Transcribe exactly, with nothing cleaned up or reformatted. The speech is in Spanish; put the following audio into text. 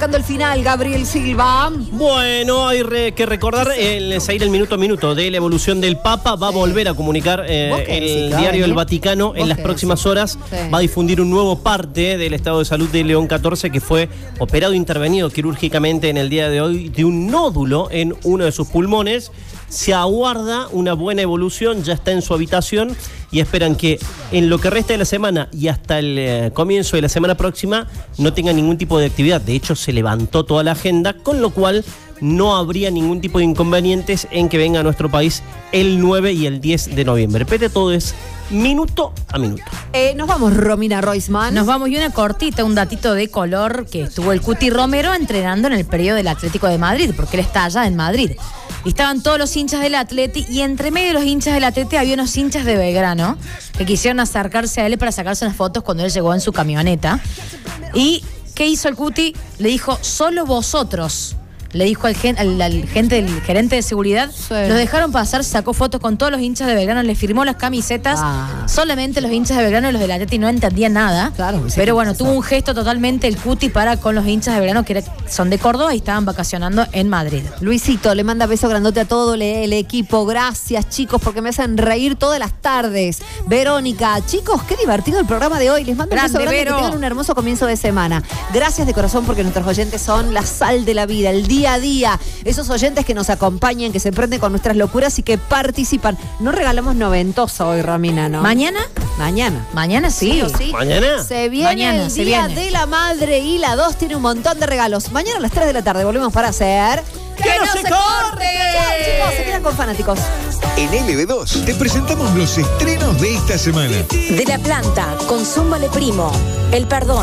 El final, Gabriel Silva. Bueno, hay re, que recordar el seguir el minuto a minuto de la evolución del Papa. Va a volver a comunicar eh, el diario El Vaticano en las próximas horas. Sí. Va a difundir un nuevo parte del estado de salud de León catorce, que fue operado e intervenido quirúrgicamente en el día de hoy de un nódulo en uno de sus pulmones. Se aguarda una buena evolución, ya está en su habitación y esperan que en lo que resta de la semana y hasta el eh, comienzo de la semana próxima no tenga ningún tipo de actividad. De hecho, se levantó toda la agenda, con lo cual no habría ningún tipo de inconvenientes en que venga a nuestro país el nueve y el diez de noviembre. Pero todo es minuto a minuto. Eh, nos vamos, Romina Roisman. Nos vamos, y una cortita, un datito de color, que estuvo el Cuti Romero entrenando en el periodo del Atlético de Madrid, porque él está allá en Madrid. Y estaban todos los hinchas del Atleti, y entre medio de los hinchas del Atleti había unos hinchas de Belgrano que quisieron acercarse a él para sacarse unas fotos cuando él llegó en su camioneta. ¿Y qué hizo el Cuti? Le dijo, solo vosotros. Le dijo al, gen, al, al gente, el gerente de seguridad, sí. Los dejaron pasar, sacó fotos con todos los hinchas de Belgrano, le firmó las camisetas. Ah. Solamente los hinchas de Belgrano y los del Atleti no entendían nada. Claro, pero bueno, tuvo un gesto totalmente el Cuti para con los hinchas de Belgrano, que era, son de Córdoba y estaban vacacionando en Madrid. Luisito le manda beso grandote a todo el, el equipo. Gracias, chicos, porque me hacen reír todas las tardes. Verónica, chicos, qué divertido el programa de hoy. Les mando un beso grande, que tengan un hermoso comienzo de semana. Gracias de corazón, porque nuestros oyentes son la sal de la vida, el día a día, esos oyentes que nos acompañan, que se prenden con nuestras locuras y que participan. No regalamos noventosa hoy, Romina, ¿no? ¿Mañana? Mañana. Mañana sí. ¿Sí o sí? ¿Mañana? Se viene Mañana, el se Día viene. de la Madre, y la dos tiene un montón de regalos. Mañana a las tres de la tarde volvemos para hacer... ¡Que, que no, no se, se corte! Chao, chicos, se quedan con Fanáticos. En L B dos te presentamos los estrenos de esta semana. De la Planta, con Zúmbale Primo, El Perdón.